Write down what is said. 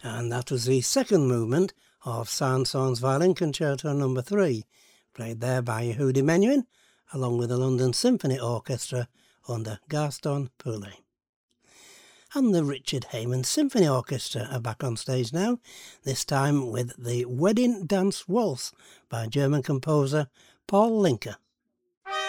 And that was the second movement of Saint-Saëns Violin Concerto No. 3, played there by Yehudi Menuhin, along with the London Symphony Orchestra under Gaston Paulet. And the Richard Heyman Symphony Orchestra are back on stage now, this time with the Wedding Dance Waltz by German composer Paul Linke.